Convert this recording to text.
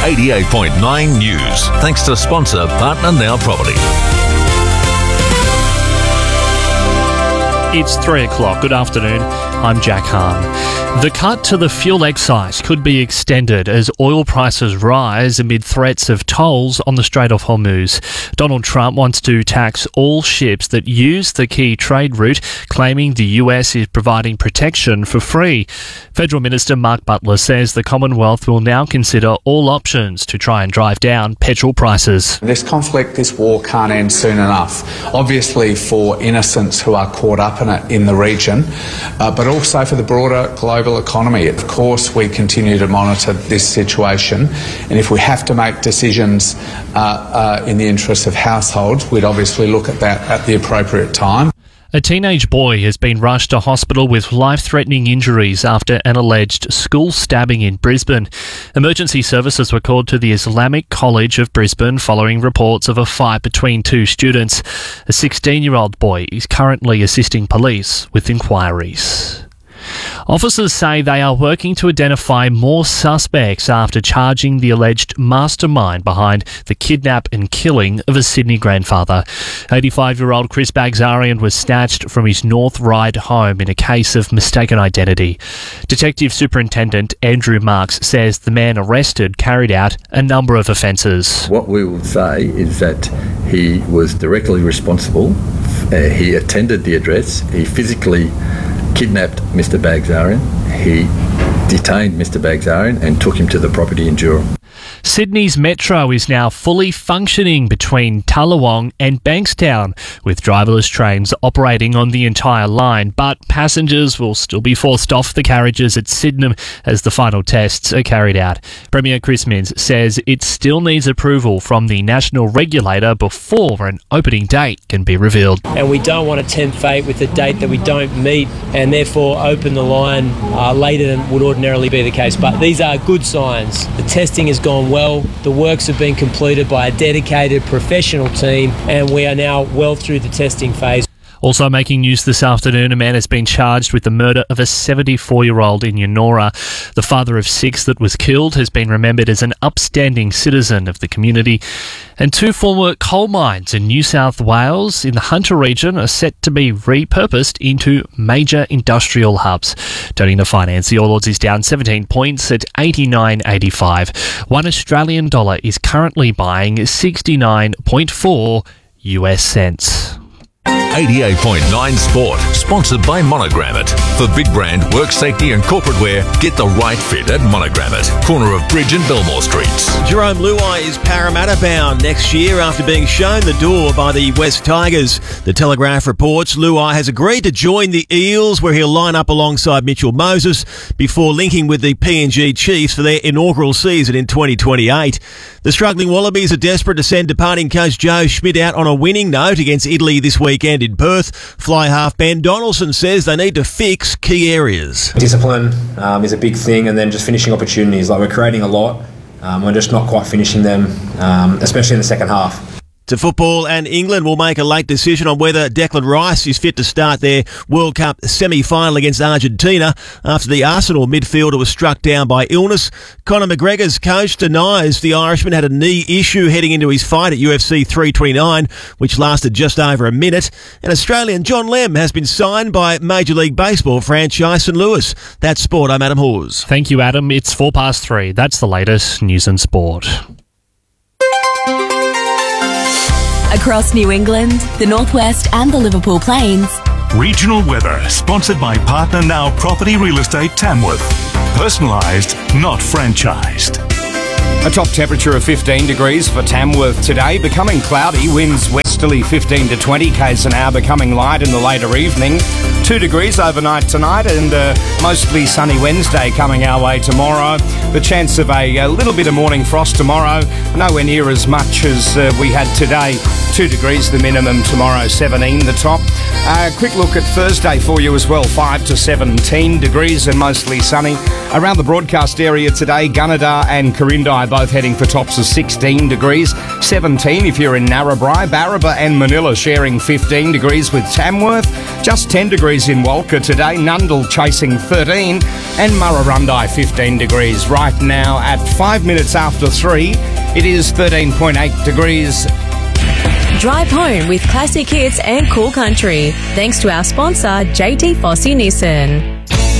88.9 News. Thanks to sponsor Partner Now Property. It's 3 o'clock. Good afternoon. I'm Jack Hahn. The cut to the fuel excise could be extended as oil prices rise amid threats of tolls on the Strait of Hormuz. Donald Trump wants to tax all ships that use the key trade route, claiming the US is providing protection for free. Federal Minister Mark Butler says the Commonwealth will now consider all options to try and drive down petrol prices. This conflict, this war can't end soon enough. Obviously for innocents who are caught up in it in the region, but also for the broader global economy. Of course, we continue to monitor this situation, and if we have to make decisions in the interests of households, we'd obviously look at that at the appropriate time. A teenage boy has been rushed to hospital with life-threatening injuries after an alleged school stabbing in Brisbane. Emergency services were called to the Islamic College of Brisbane following reports of a fight between two students. A 16-year-old boy is currently assisting police with inquiries. Officers say they are working to identify more suspects after charging the alleged mastermind behind the kidnap and killing of a Sydney grandfather. 85-year-old Chris Bagzarian was snatched from his North Ryde home in a case of mistaken identity. Detective Superintendent Andrew Marks says the man arrested carried out a number of offences. What we will say is that he was directly responsible. He attended the address. He physically kidnapped Mr. Bagzarian. He detained Mr. Bagzarian and took him to the property in Durham. Sydney's metro is now fully functioning between Tallawong and Bankstown, with driverless trains operating on the entire line, but passengers will still be forced off the carriages at Sydenham as the final tests are carried out. Premier Chris Minns says it still needs approval from the national regulator before an opening date can be revealed. And we don't want to tempt fate with a date that we don't meet and therefore open the line later than would ordinarily be the case. But these are good signs. The testing has gone well. The works have been completed by a dedicated professional team, and we are now well through the testing phase. Also making news this afternoon, a man has been charged with the murder of a 74-year-old in Yennora. The father of 6 that was killed has been remembered as an upstanding citizen of the community. And 2 former coal mines in New South Wales in the Hunter region are set to be repurposed into major industrial hubs. Turning to finance, the All Ords is down 17 points at 89.85. $1 Australian dollar is currently buying 69.4 US cents. 88.9 Sport, sponsored by Monogrammet. For big brand, work safety and corporate wear, get the right fit at Monogrammet, corner of Bridge and Belmore Streets. Jerome Luai is Parramatta bound next year after being shown the door by the West Tigers. The Telegraph reports Luai has agreed to join the Eels, where he'll line up alongside Mitchell Moses before linking with the PNG Chiefs for their inaugural season in 2028. The struggling Wallabies are desperate to send departing coach Joe Schmidt out on a winning note against Italy this weekend in Perth. Fly half Ben Donaldson says they need to fix key areas. Discipline is a big thing, and then just finishing opportunities. Like, we're creating a lot, we're just not quite finishing them, especially in the second half. To football, and England will make a late decision on whether Declan Rice is fit to start their World Cup semi-final against Argentina after the Arsenal midfielder was struck down by illness. Conor McGregor's coach denies the Irishman had a knee issue heading into his fight at UFC 329, which lasted just over a minute. And Australian John Lem has been signed by Major League Baseball franchise St. Louis. That's sport. I'm Adam Hawes. Thank you, Adam. It's 3:04. That's the latest news and sport. Across New England, the Northwest and the Liverpool Plains. Regional weather, sponsored by Partner Now Property Real Estate Tamworth. Personalised, not franchised. A top temperature of 15 degrees for Tamworth today, becoming cloudy, winds westerly 15 to 20 k's an hour, becoming light in the later evening. 2 degrees overnight tonight, and mostly sunny Wednesday coming our way tomorrow. The chance of a little bit of morning frost tomorrow, nowhere near as much as we had today. 2 degrees the minimum tomorrow, 17 the top. Quick look at Thursday for you as well, 5 to 17 degrees and mostly sunny. Around the broadcast area today, Gunnedah and Corindai both heading for tops of 16 degrees. 17 if you're in Narrabri. Barraba Toowoomba and Manila sharing 15 degrees with Tamworth. Just 10 degrees in Walker today. Nundle chasing 13 and Murrurundi 15 degrees. Right now at 5 minutes after 3, it is 13.8 degrees. Drive home with classic hits and cool country. Thanks to our sponsor, JT Fossey Nissan.